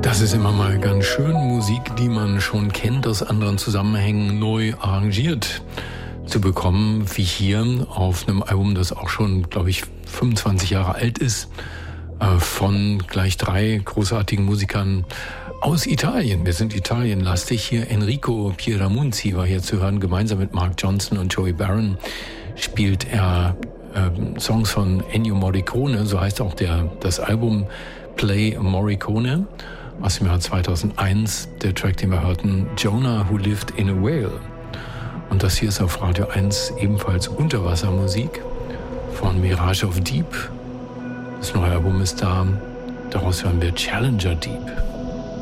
Das ist immer mal ganz schön, Musik, die man schon kennt, aus anderen Zusammenhängen neu arrangiert zu bekommen, wie hier auf einem Album, das auch schon, glaube ich, 25 Jahre alt ist, von gleich 3 großartigen Musikern aus Italien. Wir sind italienlastig. Hier Enrico Pierramonti war hier zu hören, gemeinsam mit Mark Johnson und Joey Barron spielt er Songs von Ennio Morricone, so heißt auch das Album Play Morricone aus dem Jahr 2001, der Track, den wir hörten, Jonah Who Lived in a Whale. Und das hier ist auf Radio 1 ebenfalls Unterwassermusik von Mirage of Deep. Das neue Album ist da, daraus hören wir Challenger Deep.